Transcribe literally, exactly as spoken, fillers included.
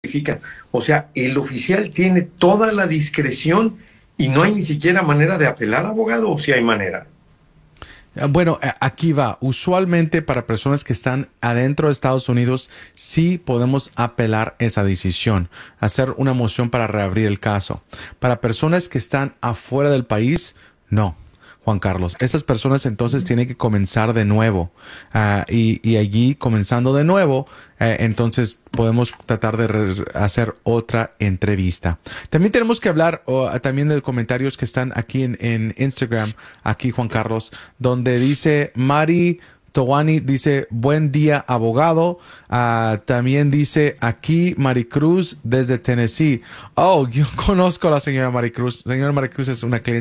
verifican. O sea, el oficial tiene toda la discreción y no hay ni siquiera manera de apelar, abogado, o si hay manera. Bueno, aquí va. Usualmente para personas que están adentro de Estados Unidos, sí podemos apelar esa decisión, hacer una moción para reabrir el caso. Para personas que están afuera del país, no. Juan Carlos, esas personas entonces tienen que comenzar de nuevo uh, y, y allí comenzando de nuevo, uh, entonces podemos tratar de hacer otra entrevista. También tenemos que hablar uh, también de comentarios que están aquí en, en Instagram, aquí Juan Carlos, donde dice Mari Towani, dice buen día abogado, uh, también dice aquí Maricruz desde Tennessee. Oh, yo conozco a la señora Maricruz, señora Maricruz es una cliente